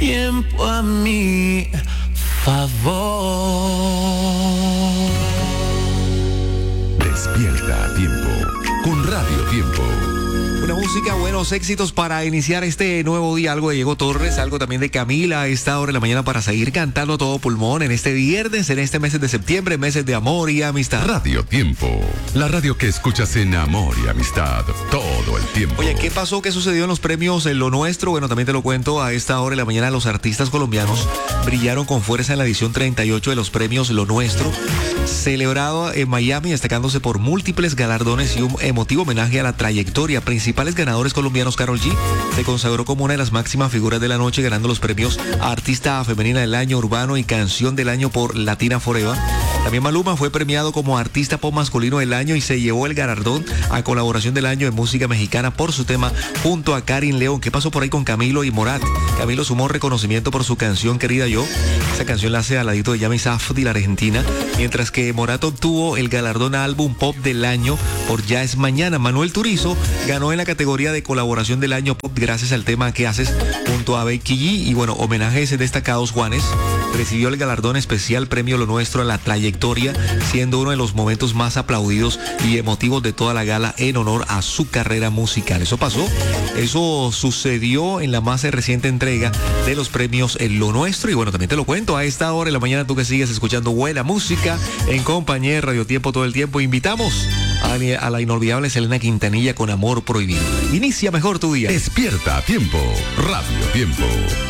tiempo a mi favor. Despierta a tiempo con Radio Tiempo. Una música, buenos éxitos para iniciar este nuevo día. Algo de Diego Torres, algo también de Camila a esta hora de la mañana para seguir cantando a todo pulmón en este viernes, en este mes de septiembre, meses de amor y amistad. Radio Tiempo, la radio que escuchas en amor y amistad todo el tiempo. Oye, ¿qué pasó? ¿Qué sucedió en los premios en Lo Nuestro? Bueno, también te lo cuento. A esta hora de la mañana los artistas colombianos brillaron con fuerza en la edición 38 de los premios Lo Nuestro, celebrado en Miami, destacándose por múltiples galardones y un emotivo homenaje a la trayectoria. Principales ganadores colombianos, Karol G se consagró como una de las máximas figuras de la noche, ganando los premios Artista Femenina del Año, Urbano y Canción del Año por Latina Forever. También Maluma fue premiado como Artista Pop Masculino del Año y se llevó el galardón a Colaboración del Año en Música Mexicana por su tema junto a Karin León. ¿Qué pasó por ahí con Camilo y Morat? Camilo sumó reconocimiento por su canción Querida Yo. Esa canción la hace al ladito de Yami Safdie, la argentina, mientras que Morat obtuvo el galardón a Álbum Pop del Año por Ya es Mañana. Manuel Turizo ganó en la categoría de Colaboración del Año Pop gracias al tema que haces junto a Becky G. Y bueno, homenajes destacados. Juanes recibió el galardón especial Premio Lo Nuestro a la trayectoria, siendo uno de los momentos más aplaudidos y emotivos de toda la gala en honor a su carrera musical. Eso sucedió en la más reciente entrega de los premios en Lo Nuestro. Y bueno, también te lo cuento a esta hora de la mañana, tú que sigues escuchando buena música en compañía de Radio Tiempo todo el tiempo. Invitamos a la inolvidable Selena Quintanilla con Amor Prohibido. Inicia mejor tu día. Despierta a tiempo, Radio Tiempo.